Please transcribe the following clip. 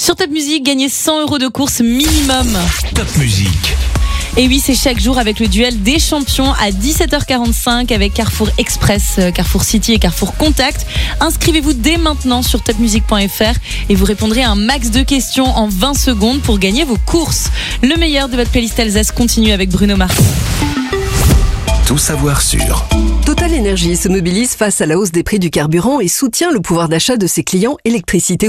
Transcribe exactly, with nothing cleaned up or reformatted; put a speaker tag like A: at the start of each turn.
A: Sur Top Music, gagnez cent euros de course minimum.
B: Top Music.
A: Et oui, c'est chaque jour avec le duel des champions à dix-sept heures quarante-cinq avec Carrefour Express, Carrefour City et Carrefour Contact. Inscrivez-vous dès maintenant sur top music point f r et vous répondrez à un max de questions en vingt secondes pour gagner vos courses. Le meilleur de votre playlist Alsace continue avec Bruno Mars.
B: Tout savoir sur
C: Total Energy se mobilise face à la hausse des prix du carburant et soutient le pouvoir d'achat de ses clients électricité